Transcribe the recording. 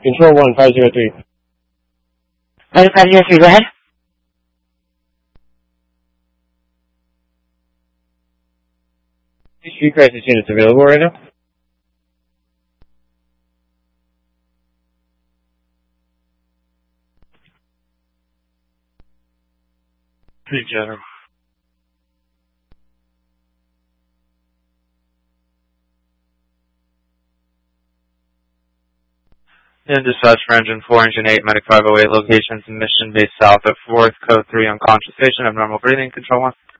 Control 1503. 1503, go ahead. Street crisis units available right now? Pretty general. And dispatch for engine 4, engine 8, medic 508, location submission based south of 4th, code 3, unconscious patient, abnormal breathing, control 1.